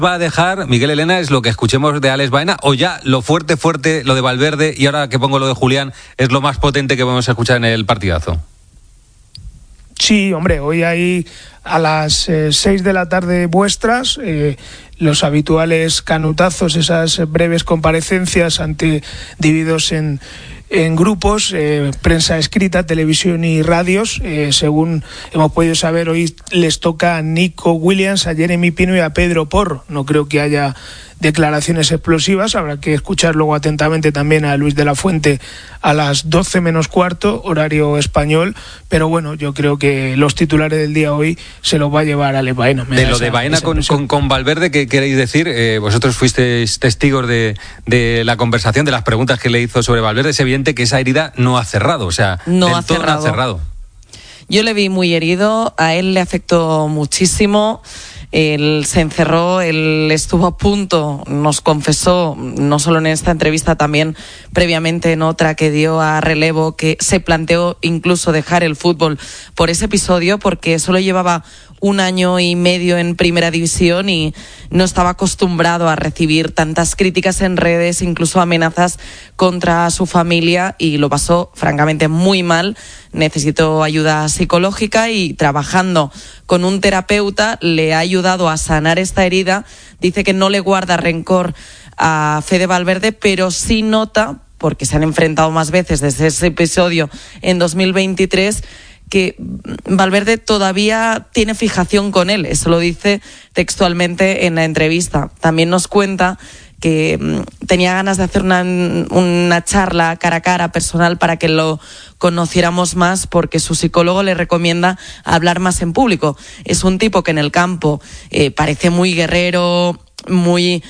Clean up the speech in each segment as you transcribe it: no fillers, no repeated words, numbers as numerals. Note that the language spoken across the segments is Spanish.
va a dejar, Miguel Elena, es lo que escuchemos de Alex Baena, o ya lo fuerte, lo de Valverde, y ahora que pongo lo de Julián, es lo más potente que podemos escuchar en el partidazo? Sí, hombre, hoy hay a las 6 de la tarde vuestras los habituales canutazos, esas breves comparecencias ante divididos en grupos, prensa escrita, televisión y radios. Según hemos podido saber, hoy les toca a Nico Williams, a Jeremy Pino y a Pedro Porro. No creo que haya declaraciones explosivas, habrá que escuchar luego atentamente también a Luis de la Fuente a las 12 menos cuarto, horario español, pero bueno, yo creo que los titulares del día hoy se los va a llevar Alex Baena. De lo de Baena con Valverde, ¿qué queréis decir? Vosotros fuisteis testigos de la conversación, de las preguntas que le hizo sobre Valverde. Es evidente que esa herida no ha cerrado, o sea, no ha cerrado. Yo le vi muy herido, a él le afectó muchísimo. Él se encerró, él estuvo a punto, nos confesó, no solo en esta entrevista, también previamente en otra que dio a Relevo, que se planteó incluso dejar el fútbol por ese episodio, porque solo llevaba 1 año y medio en primera división y no estaba acostumbrado a recibir tantas críticas en redes, incluso amenazas contra su familia, y lo pasó francamente muy mal. Necesitó ayuda psicológica y trabajando con un terapeuta le ha ayudado a sanar esta herida. Dice que no le guarda rencor a Fede Valverde, pero sí nota, porque se han enfrentado más veces desde ese episodio en 2023, que Valverde todavía tiene fijación con él. Eso lo dice textualmente en la entrevista. También nos cuenta que tenía ganas de hacer una charla cara a cara personal para que lo conociéramos más, porque su psicólogo le recomienda hablar más en público. Es un tipo que en el campo parece muy guerrero, muy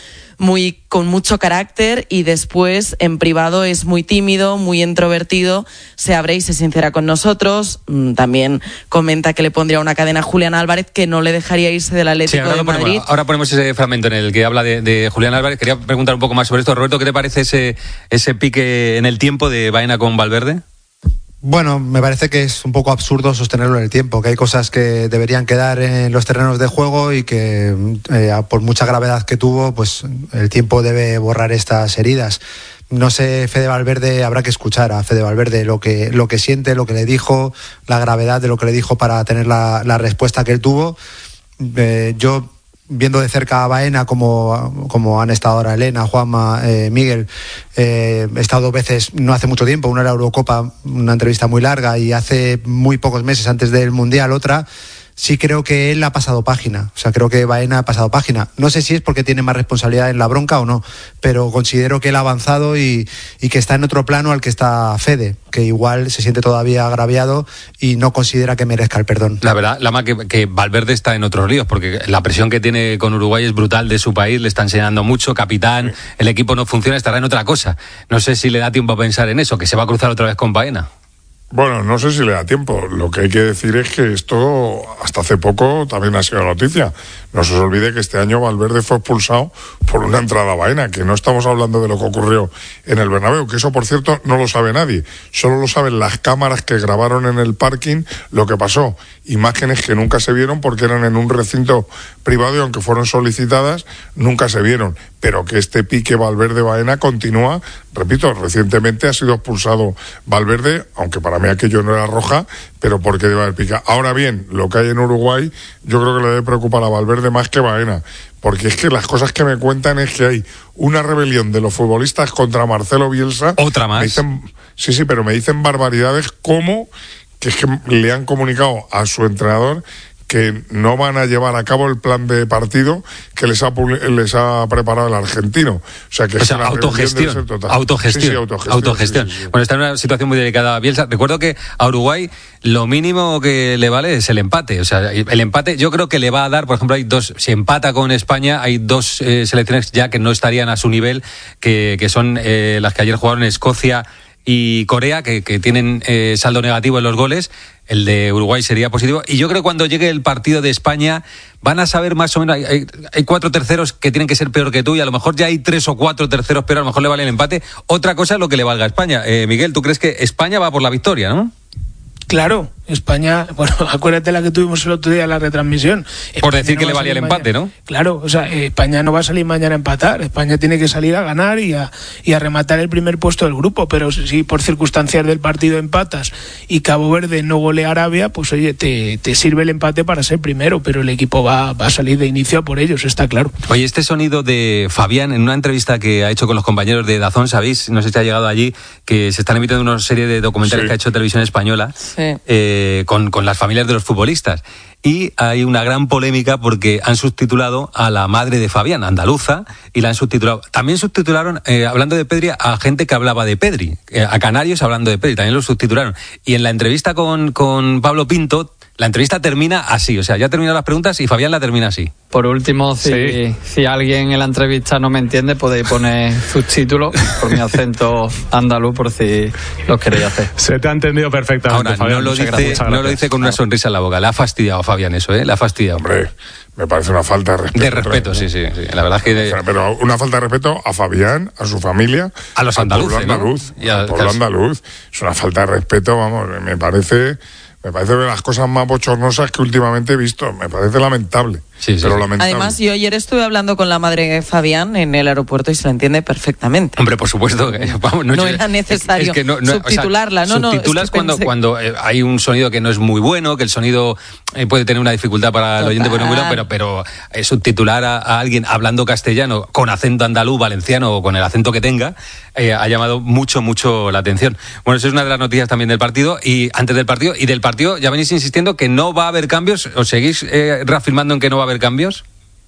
con mucho carácter, y después en privado es muy tímido, muy introvertido, se abre y se sincera con nosotros. También comenta que le pondría una cadena a Julián Álvarez, que no le dejaría irse del Atlético de Madrid. Ahora ponemos ese fragmento en el que habla de Julián Álvarez. Quería preguntar un poco más sobre esto. Roberto, ¿qué te parece ese pique en el tiempo de Baena con Valverde? Bueno, me parece que es un poco absurdo sostenerlo en el tiempo, que hay cosas que deberían quedar en los terrenos de juego y que por mucha gravedad que tuvo, pues el tiempo debe borrar estas heridas. No sé, Fede Valverde, habrá que escuchar a Fede Valverde lo que siente, lo que le dijo, la gravedad de lo que le dijo para tener la respuesta que él tuvo. Yo, viendo de cerca a Baena, como han estado ahora Elena, Juanma, Miguel, he estado 2 veces, no hace mucho tiempo, una era Eurocopa, una entrevista muy larga, y hace muy pocos meses antes del Mundial otra. Sí creo que él ha pasado página, o sea, creo que Baena ha pasado página. No sé si es porque tiene más responsabilidad en la bronca o no, pero considero que él ha avanzado y que está en otro plano al que está Fede, que igual se siente todavía agraviado y no considera que merezca el perdón. La verdad, Lama, que Valverde está en otros líos, porque la presión que tiene con Uruguay es brutal, de su país, le está enseñando mucho, capitán, el equipo no funciona, estará en otra cosa. No sé si le da tiempo a pensar en eso, que se va a cruzar otra vez con Baena. Bueno, no sé si le da tiempo. Lo que hay que decir es que esto hasta hace poco también ha sido noticia. No se os olvide que este año Valverde fue expulsado por una entrada a Baena, que no estamos hablando de lo que ocurrió en el Bernabéu, que eso, por cierto, no lo sabe nadie. Solo lo saben las cámaras que grabaron en el parking lo que pasó. Imágenes que nunca se vieron porque eran en un recinto privado y aunque fueron solicitadas, nunca se vieron. Pero que este pique Valverde-Baena continúa. Repito, recientemente ha sido expulsado Valverde, aunque para mí aquello no era roja, pero porque debe haber pica. Ahora bien, lo que hay en Uruguay, yo creo que le debe preocupar a Valverde más que Baena, porque es que las cosas que me cuentan es que hay una rebelión de los futbolistas contra Marcelo Bielsa. ¿Otra más? Sí, pero me dicen barbaridades como que es que le han comunicado a su entrenador que no van a llevar a cabo el plan de partido que les ha preparado el argentino. O sea, que es una autogestión. Autogestión. Sí. Bueno, está en una situación muy delicada Bielsa. Recuerdo que a Uruguay lo mínimo que le vale es el empate. O sea, el empate yo creo que le va a dar, por ejemplo, si empata con España, hay 2 selecciones ya que no estarían a su nivel, que son las que ayer jugaron Escocia y Corea, que tienen saldo negativo en los goles. El de Uruguay sería positivo. Y yo creo que cuando llegue el partido de España van a saber más o menos. Hay 4 terceros que tienen que ser peor que tú, y a lo mejor ya hay 3 o 4 terceros, pero a lo mejor le vale el empate. Otra cosa es lo que le valga a España. Miguel, ¿tú crees que España va por la victoria, no? Claro, España, bueno, acuérdate la que tuvimos el otro día en la retransmisión. Por decir que le valía el empate, ¿no? Claro, o sea, España no va a salir mañana a empatar. España tiene que salir a ganar y a rematar el primer puesto del grupo. Pero si por circunstancias del partido empatas y Cabo Verde no golea a Arabia, pues oye, te sirve el empate para ser primero, pero el equipo va a salir de inicio a por ellos, está claro. Oye, este sonido de Fabián, en una entrevista que ha hecho con los compañeros de DAZN, ¿sabéis? No sé si ha llegado allí, que se están emitiendo una serie de documentales que ha hecho Televisión Española con las familias de los futbolistas. Y hay una gran polémica porque han subtitulado a la madre de Fabián, andaluza, y la han subtitulado. También subtitularon, hablando de Pedri, a gente que hablaba de Pedri, a canarios hablando de Pedri, también lo subtitularon. Y en la entrevista con Pablo Pinto, la entrevista termina así, o sea, ya terminan las preguntas y Fabián la termina así. Por último, si alguien en la entrevista no me entiende, podéis poner subtítulos por mi acento andaluz, por si los queréis hacer. Se te ha entendido perfectamente, Ahora, Fabián. no lo dice con una sonrisa en la boca. Le ha fastidiado a Fabián eso, ¿eh? Le ha fastidiado. Hombre, me parece una falta de respeto. De respeto, sí. La verdad es que... Pero una falta de respeto a Fabián, a su familia, a los andaluces, al pueblo andaluz, ¿no? al pueblo andaluz. Es una falta de respeto, vamos, me parece de las cosas más bochornosas que últimamente he visto. Me parece lamentable. Pero lamentable. Además, yo ayer estuve hablando con la madre de Fabián en el aeropuerto y se la entiende perfectamente. Hombre, por supuesto. Vamos, no era necesario subtitularla. Subtitulas cuando hay un sonido que no es muy bueno, que el sonido puede tener una dificulta para el oyente, pero subtitular a alguien hablando castellano con acento andaluz, valenciano o con el acento que tenga, ha llamado mucho la atención. Bueno, eso es una de las noticias también del partido. Y antes del partido, ya venís insistiendo que no va a haber cambios. ¿Os seguís reafirmando en que no va a haber cambios?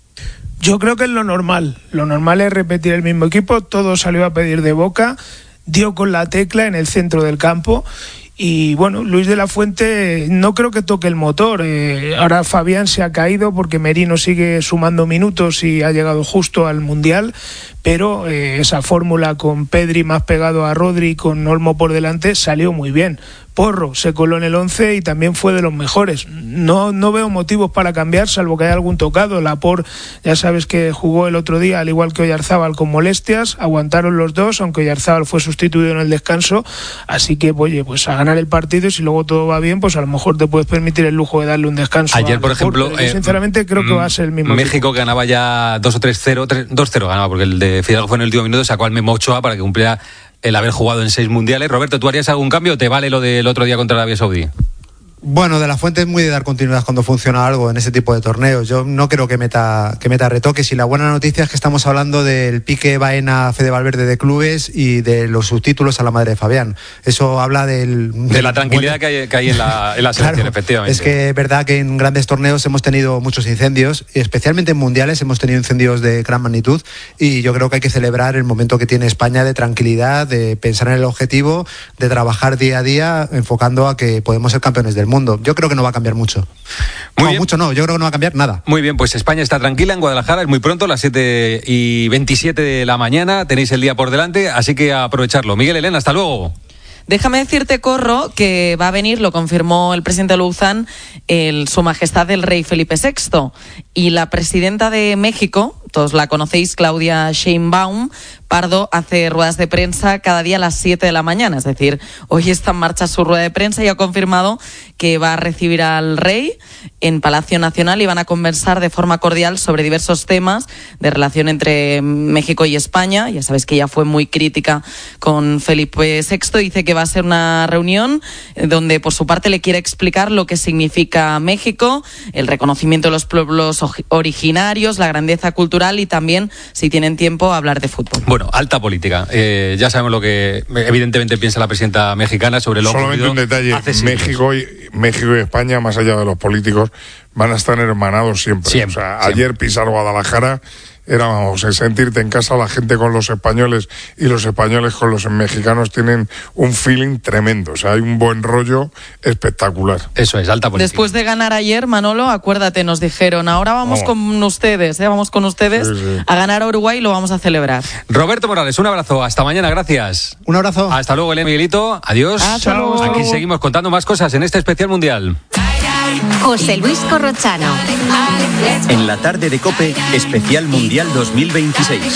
Yo creo que es lo normal. Lo normal es repetir el mismo equipo. Todo salió a pedir de Boca, dio con la tecla en el centro del campo. Y bueno, Luis de la Fuente no creo que toque el motor. Ahora Fabián se ha caído porque Merino sigue sumando minutos y ha llegado justo al Mundial, pero esa fórmula con Pedri más pegado a Rodri, con Olmo por delante, salió muy bien. Porro se coló en el 11 y también fue de los mejores. No veo motivos para cambiar, salvo que haya algún tocado. Laporte, ya sabes que jugó el otro día, al igual que Oyarzábal, con molestias. Aguantaron los dos, aunque Oyarzábal fue sustituido en el descanso. Así que, oye, pues a ganar el partido, y si luego todo va bien, pues a lo mejor te puedes permitir el lujo de darle un descanso. Ayer, por ejemplo, yo sinceramente creo que va a ser el mismo. México equipo. Ganaba ya 2 o 3-0, 2-0 ganaba, porque el de Fidalgo fue en el último minuto, sacó al Memo Ochoa para que cumpliera el haber jugado en 6 mundiales. Roberto, ¿tú harías algún cambio o te vale lo del otro día contra Arabia Saudí? Bueno, de la Fuente es muy de dar continuidad cuando funciona algo en ese tipo de torneos. Yo no creo que meta retoques, y la buena noticia es que estamos hablando del pique Baena-Fede Valverde de clubes y de los subtítulos a la madre de Fabián. Eso habla de la tranquilidad que hay en la selección, claro, efectivamente. Es que es verdad que en grandes torneos hemos tenido muchos incendios, y especialmente en mundiales hemos tenido incendios de gran magnitud, y yo creo que hay que celebrar el momento que tiene España de tranquilidad, de pensar en el objetivo, de trabajar día a día enfocando a que podemos ser campeones del mundo. Yo creo que no va a cambiar mucho. Yo creo que no va a cambiar nada. Muy bien, pues España está tranquila en Guadalajara, es muy pronto, las 7:27 de la mañana, tenéis el día por delante, así que a aprovecharlo. Miguel, Elena, hasta luego. Déjame decirte, Corro, que va a venir, lo confirmó el presidente de Luzán, Su Majestad el Rey Felipe VI, y la presidenta de México, todos la conocéis, Claudia Sheinbaum Pardo, hace ruedas de prensa cada día a las 7 de la mañana, es decir, hoy está en marcha su rueda de prensa y ha confirmado que va a recibir al rey en Palacio Nacional y van a conversar de forma cordial sobre diversos temas de relación entre México y España. Ya sabes que ella fue muy crítica con Felipe VI, dice que va a ser una reunión donde por su parte le quiere explicar lo que significa México, el reconocimiento de los pueblos originarios, la grandeza cultural y también, si tienen tiempo, hablar de fútbol. Bueno, alta política. Ya sabemos lo que evidentemente piensa la presidenta mexicana sobre lo ocurrido. Solamente un detalle, México y España, más allá de los políticos, van a estar hermanados siempre. O sea, ayer pisar Guadalajara era, sentirte en casa, la gente con los españoles y los españoles con los mexicanos tienen un feeling tremendo. O sea, hay un buen rollo espectacular. Eso es, alta política. Después de ganar ayer, Manolo, acuérdate, nos dijeron, ahora vamos con ustedes, a ganar a Uruguay y lo vamos a celebrar. Roberto Morales, un abrazo, hasta mañana, gracias. Un abrazo. Hasta luego, Miguelito, adiós. Hasta luego. Aquí seguimos contando más cosas en este especial mundial. José Luis Corrochano. En la tarde de COPE, especial Mundial 2026.